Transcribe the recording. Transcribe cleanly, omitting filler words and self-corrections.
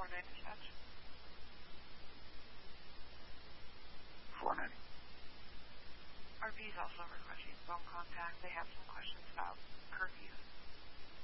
dispatch. 490. RP is also requesting phone contact. They have some questions about curfews.